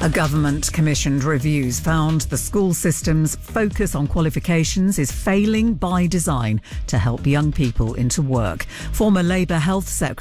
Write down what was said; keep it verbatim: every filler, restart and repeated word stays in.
A government-commissioned reviews found the school system's focus on qualifications is failing by design to help young people into work. Former Labour Health Secretary